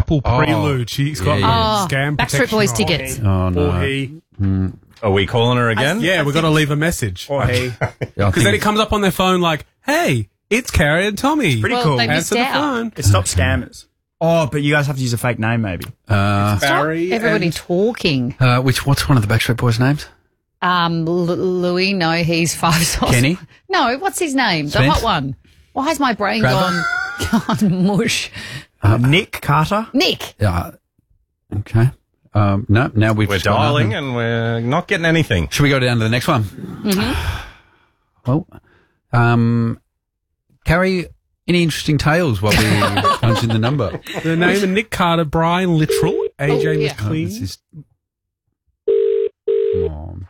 couple prelude. She's got scam protection. Backstreet Boys tickets. Oh, no. Or he. Are we calling her again? Yeah, we've got to leave a message. Or he. Because then it comes up on their phone like, hey, it's Carrie and Tommy. Pretty Well, cool. they missed Answer the out. phone. It stops scammers. Oh, but you guys have to use a fake name, maybe. Barry. Everybody and- talking. What's one of the Backstreet Boys' names? Louis, no, he's 5 sauce. Kenny? No, what's his name? Spence? The hot one. Why has my brain Trevor? gone mush? Nick Carter. Nick. Yeah. Okay. No, now We're just got dialing nothing. and we're not getting anything. Should we go down to the next one? Well, Carrie, any interesting tales while we punch in the number? The name of Nick Carter, Brian Littrell, AJ yeah. McLean. This is... Come on.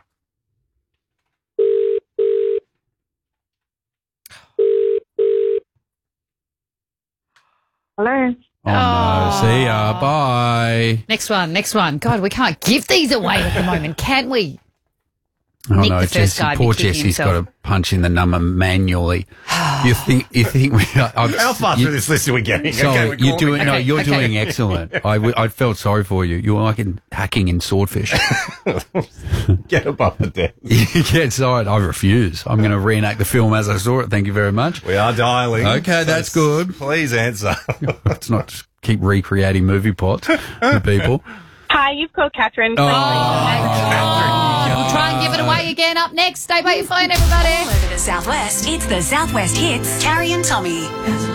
Hello. Oh, no. See ya. Bye. Next one. God, we can't give these away at the moment, can we? Oh, Nick, no, the first Jessie. guy, Poor be kicking Jessie's got himself. to punch in the number manually. you think we... How far through this list are we getting? Sorry, we're you're calling doing. again. No, you're okay. doing excellent. I felt sorry for you. You're like hacking in Swordfish. Get above the desk. Yeah, sorry. I refuse. I'm going to reenact the film as I saw it. Thank you very much. We are dialing. Okay, that's good. Please answer. Let's not just keep recreating movie plots with people. Hi, you've called Catherine. We'll try and give it away again up next. Stay by your phone, everybody. All over the Southwest, it's the Southwest Hits, Carrie and Tommy.